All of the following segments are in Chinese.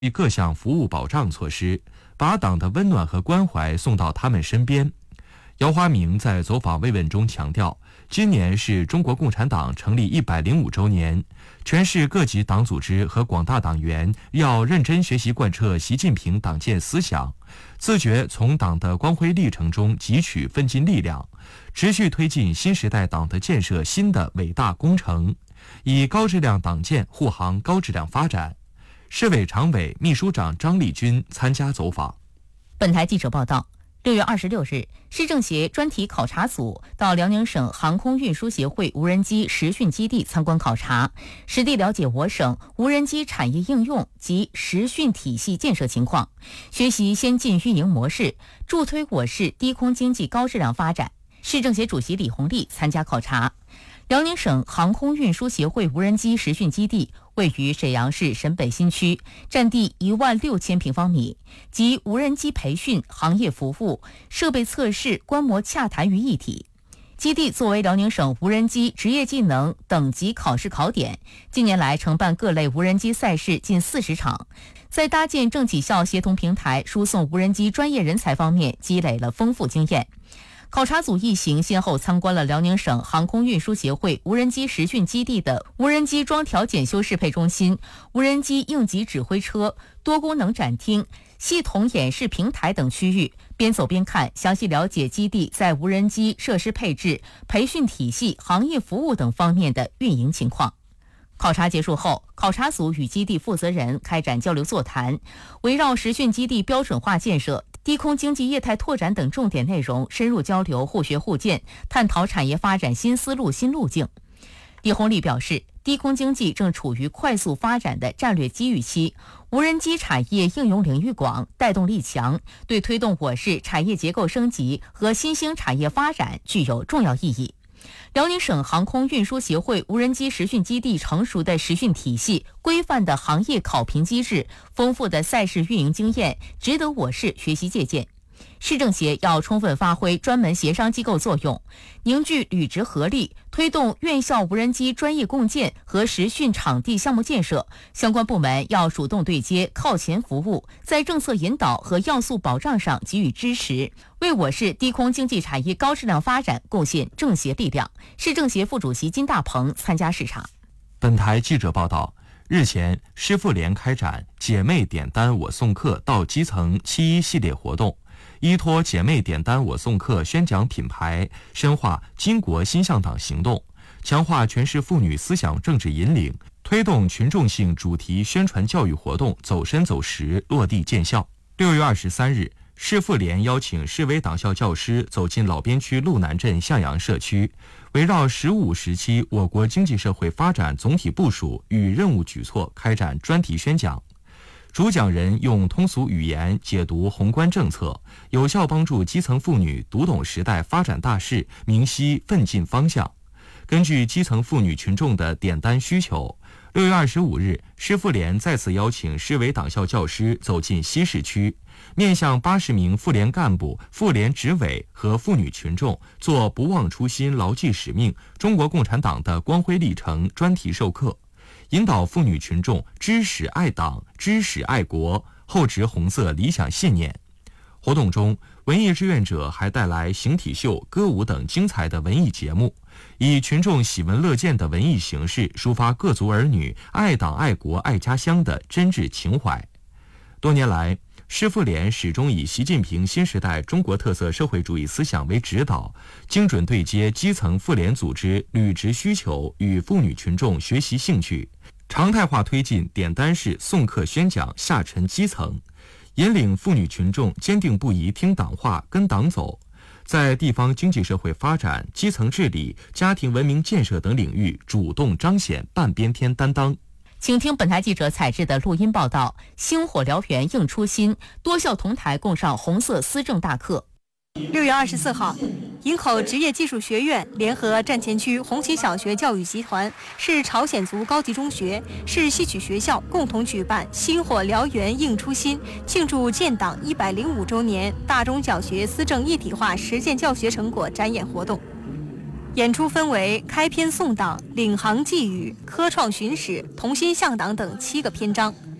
各项服务保障措施，把党的温暖和关怀送到他们身边。姚华明在走访慰问中强调，今年是中国共产党成立105周年，全市各级党组织和广大党员要认真学习贯彻习近平党建思想，自觉从党的光辉历程中汲取奋进力量，持续推进新时代党的建设新的伟大工程，以高质量党建护航高质量发展。市委常委、秘书长张立军参加走访。 本台记者报道，6月26日，市政协专题考察组到辽宁省航空运输协会无人机实训基地参观考察，实地了解我省无人机产业应用及实训体系建设情况，学习先进运营模式，助推我市低空经济高质量发展。市政协主席李红利参加考察。辽宁省航空运输协会无人机实训基地位于沈阳市沈北新区，占地16000平方米，集无人机培训、行业服务、设备测试、观摩洽谈于一体。基地作为辽宁省无人机职业技能等级考试考点，近年来承办各类无人机赛事近40场，在搭建政企校协同平台、输送无人机专业人才方面积累了丰富经验。考察组一行先后参观了辽宁省航空运输协会无人机实训基地的无人机装调检修适配中心、无人机应急指挥车、多功能展厅、系统演示平台等区域，边走边看，详细了解基地在无人机设施配置、培训体系、行业服务等方面的运营情况。考察结束后，考察组与基地负责人开展交流座谈，围绕实训基地标准化建设、低空经济业态拓展等重点内容深入交流，互学互鉴，探讨产业发展新思路、新路径。李红利表示，低空经济正处于快速发展的战略机遇期，无人机产业应用领域广，带动力强，对推动我市产业结构升级和新兴产业发展具有重要意义。辽宁省航空运输协会无人机实训基地成熟的实训体系、规范的行业考评机制、丰富的赛事运营经验，值得我市学习借鉴。市政协要充分发挥专门协商机构作用，凝聚履职合力，推动院校无人机专业共建和实训场地项目建设。相关部门要主动对接，靠前服务，在政策引导和要素保障上给予支持，为我市低空经济产业高质量发展贡献政协力量。市政协副主席金大鹏参加视察。 本台记者报道，日前，师妇联开展“姐妹点单我送客到基层”7·1系列活动，依托姐妹点单我送客宣讲品牌，深化巾帼心向党行动，强化全市妇女思想政治引领，推动群众性主题宣传教育活动走深走实，落地见效。6月23日，市妇联邀请市委党校教师走进老边区路南镇向阳社区，围绕15时期我国经济社会发展总体部署与任务举措开展专题宣讲。主讲人用通俗语言解读宏观政策，有效帮助基层妇女读懂时代发展大势，明晰奋进方向。根据基层妇女群众的点单需求，6月25日，市妇联再次邀请市委党校教师走进西市区，面向80名妇联干部、妇联执委和妇女群众做不忘初心、牢记使命、中国共产党的光辉历程专题授课，引导妇女群众知史爱党、知史爱国，厚植红色理想信念。活动中，文艺志愿者还带来形体秀、歌舞等精彩的文艺节目，以群众喜闻乐见的文艺形式抒发各族儿女爱党爱国爱家乡的真挚情怀。多年来，市妇联始终以习近平新时代中国特色社会主义思想为指导，精准对接基层妇联组织履职需求与妇女群众学习兴趣，常态化推进点单式送客宣讲下沉基层，引领妇女群众坚定不移听党话、跟党走，在地方经济社会发展、基层治理、家庭文明建设等领域主动彰显半边天担当。 请听本台记者采制的录音报道：星火燎原应初心，多校同台共上红色思政大课。 6月24号，营口职业技术学院联合站前区红旗小学教育集团、市朝鲜族高级中学、市戏曲学校共同举办“星火燎原应初心”庆祝建党105周年大中小学思政一体化实践教学成果展演活动。演出分为开篇颂党、领航寄语、科创巡史、同心向党等7个篇章。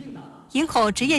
营口职业